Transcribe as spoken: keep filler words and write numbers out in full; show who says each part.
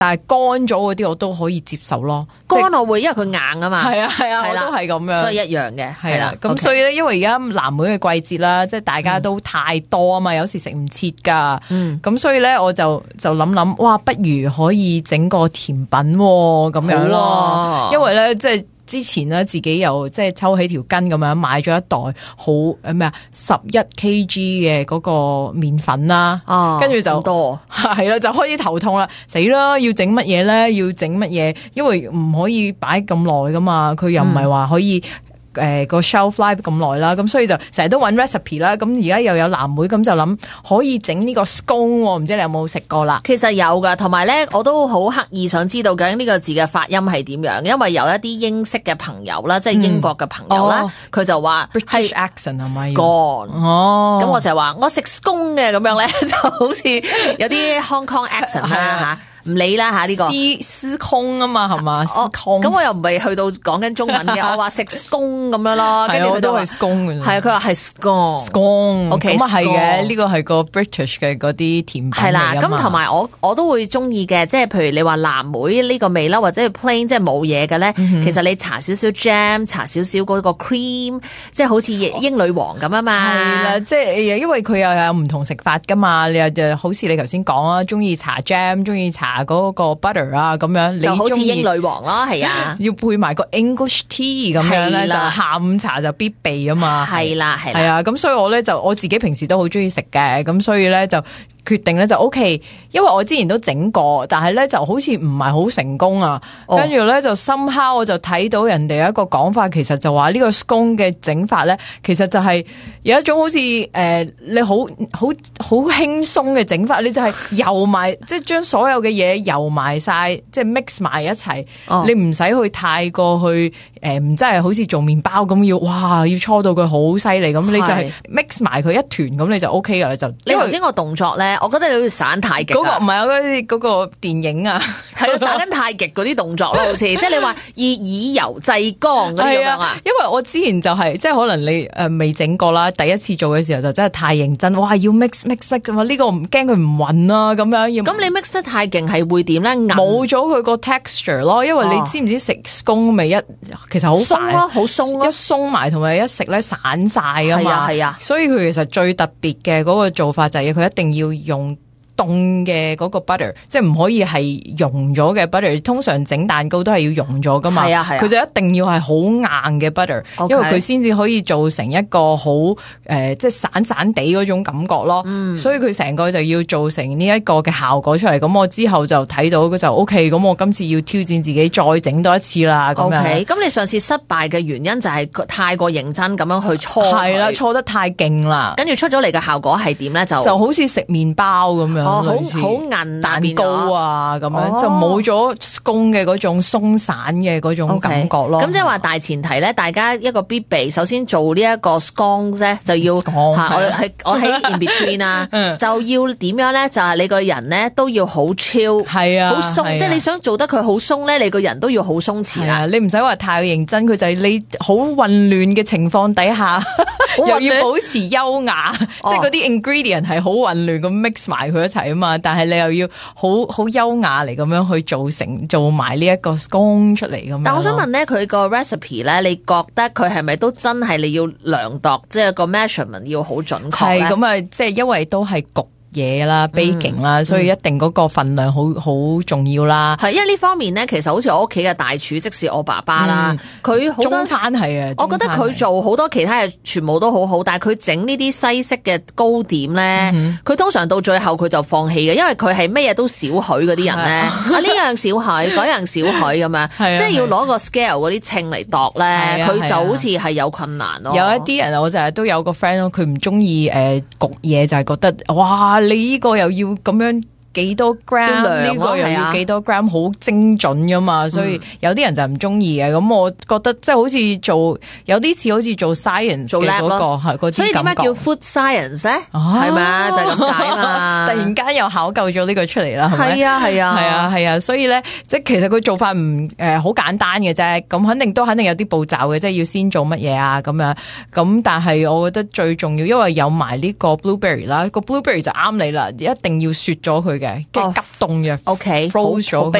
Speaker 1: 但係乾咗嗰啲我都可以接受咯。
Speaker 2: 乾我會因為佢硬啊嘛。
Speaker 1: 係啊係啊，我都係咁樣，
Speaker 2: 所以一樣嘅係啦。
Speaker 1: 咁所以咧，因為而家藍莓嘅季節啦，即係大家都太多啊嘛，有時食唔切噶。嗯，咁所以咧我就就諗諗，哇，不如可以整個甜品咁樣咯。啊、因為咧即係。之前咧自己又即係抽起條筋咁樣買咗一袋好誒咩啊十一 K G 嘅嗰個麵粉啦，哦，跟住就
Speaker 2: 多
Speaker 1: 係啦，就開始頭痛啦，死啦，要整乜嘢咧？要整乜嘢？因為唔可以擺咁耐噶嘛，佢又唔係話可以。嗯誒、呃，個 shelf life 咁耐啦，咁所以就成日都揾 recipe 啦。咁而家又有藍莓，咁就諗可以整呢個 scone，唔知你有冇食過啦？
Speaker 2: 其實有噶，同埋咧，我都好刻意想知道究竟呢個字嘅發音係點樣，因為有一啲英式嘅朋友啦，即係英國嘅朋友啦，佢、嗯哦、就話
Speaker 1: British accent 係咪
Speaker 2: scone？
Speaker 1: 哦，
Speaker 2: 咁我就話我食 scone 嘅咁樣咧，就好似有啲 Hong Kong accent 啦吓。唔理啦吓呢個
Speaker 1: 司司空啊嘛係嘛，司空
Speaker 2: 咁我又唔係去到講緊中文嘅，我話食 scone 咁樣咯，跟住佢都係
Speaker 1: scone 嘅，
Speaker 2: 係佢話係
Speaker 1: scone，scone，OK 咁啊係嘅，呢個係個 British 嘅嗰啲甜品
Speaker 2: 係啦，咁同埋我我都會中意嘅，即係譬如你話藍莓呢個味啦，或者係 plain 即係冇嘢嘅咧，其實你搽少少 jam， 搽少少嗰個 cream， 即係好似英女王咁啊嘛，
Speaker 1: 係啦，即係因為佢又有唔同食法噶嘛，你又就好似你頭先講啦，中意搽 jam， 中意搽。嗰個 butter 啊，咁樣
Speaker 2: 就好似英女王咯，係啊，
Speaker 1: 要配埋個 English tea 咁樣咧，就下午茶就必備啊嘛，
Speaker 2: 係啦，係啦，
Speaker 1: 係啊，咁所以我咧就我自己平時都好中意食嘅，咁所以咧就決定咧就 OK，因為我之前都整過，但係咧就好似唔係好成功啊，跟住咧就somehow我就睇到人哋有一個講法，其實就話呢個 scone 嘅整法咧，其實就係有一種好似誒、呃、你好好好輕鬆嘅整法，你就係游埋，即係將所有嘅嘢游埋晒，即係 mix 埋一齊，哦、你唔使去太過去誒，唔真係好似做麵包咁要哇要搓到佢好犀利咁，你就係 mix 埋佢一團咁你就 OK 噶啦，就
Speaker 2: 你頭先個動作咧。我覺得你好似散太極，嗰、
Speaker 1: 那個唔係嗰啲嗰個電影啊，
Speaker 2: 係啊，散緊太極嗰啲動作咯，好似即係你話以以柔制剛嗰啲咁樣啊。
Speaker 1: 因為我之前就係、是、即係可能你誒未整過啦，第一次做嘅時候就真係太認真，哇要 mix mix mix 咁啊，呢個唔驚佢唔勻啊咁樣要。
Speaker 2: 咁你 mix 得太勁係會點咧？
Speaker 1: 冇咗佢個 texture 咯，因為你知唔知食 scone 咪一其實好鬆咯，
Speaker 2: 好鬆咯，
Speaker 1: 一鬆埋同埋一食咧散晒啊嘛，
Speaker 2: 係啊係啊，
Speaker 1: 所以佢其實最特別嘅嗰個做法就係佢一定要用凍嘅嗰個 butter， 即係唔可以係溶咗嘅 butter。通常整蛋糕都係要溶咗噶嘛，係啊係啊，佢就一定要係好硬嘅 butter， 因為佢先至可以做成一個好誒、呃，即係散散地嗰種感覺咯。嗯、所以佢成個就要做成呢一個嘅效果出嚟。咁我之後就睇到佢就 OK，咁我今次要挑戰自己再整多一次啦。咁樣。
Speaker 2: OK，咁你上次失敗嘅原因就係太過認真咁樣去搓，
Speaker 1: 係啦，搓得太勁啦，
Speaker 2: 跟住出咗嚟嘅效果係點咧？就
Speaker 1: 就好似食麵包咁樣。
Speaker 2: 哦，好好韌
Speaker 1: 蛋糕啊，咁樣、哦、就冇咗 scone 嘅嗰種鬆散嘅嗰種感覺咯。
Speaker 2: 咁即係話大前提咧，大家一個必備，首先做呢一個 scone 咧，就要吓我喺我喺 in between 啊，就要點樣咧？就係、是、你個人咧都要好 chill， 係啊，好鬆，啊、即係你想做得佢好鬆咧，你個人都要好鬆弛啦。你唔使話太認真，佢就係你好混亂嘅情況底下，又要保持優雅，哦、即係嗰啲 ingredient 係好混亂咁 mix 埋佢一齊啊嘛。但係你又要好好優雅嚟咁樣去做成做埋呢一個 scone 出嚟咁樣。但我想問咧，佢個 recipe 咧，你覺得佢係咪都真係你要量度，即係個 measurement 要好準確咧？係咁啊，即係因為都係焗嘢啦 baking 啦、嗯，所以一定嗰個份量好好重要啦。係，因為呢方面咧，其實好似我屋企嘅大廚，即使我爸爸啦，佢、嗯、好多中餐係啊，我覺得佢做好多其他嘢全部都好好，但係佢整呢啲西式嘅糕點咧，佢、嗯、通常到最後佢就放棄嘅，因為佢係咩嘢都少許嗰啲人咧，啊呢樣少許，嗰樣少許咁樣，即係要攞個 scale 嗰啲稱嚟度咧，佢就好似係有困難咯。有一啲人我就係都有個 friend 咯，佢唔中意誒焗嘢，就係覺得哇〜你呢個又要咁樣幾多 gram， 呢個又要幾多 gram， 好精準噶嘛，所以有啲人就唔中意嘅。咁我覺得即係好似做有啲似好似做 science 嘅嗰個係嗰啲感覺。所以點解叫 food science 咧？係咪啊？就係咁解嘛。突然間又考究咗呢個出嚟啦。係啊係啊係啊係啊，所以咧即係其實佢做法唔誒好簡單嘅啫。咁肯定都肯定有啲步驟嘅，即係要先做乜嘢啊咁樣。咁但係我覺得最重要，因為有埋呢個 blueberry 啦，個 blueberry 就啱你啦，一定要雪咗佢。
Speaker 1: 嘅，跟住急凍嘅
Speaker 2: ，OK，
Speaker 1: froze 咗佢。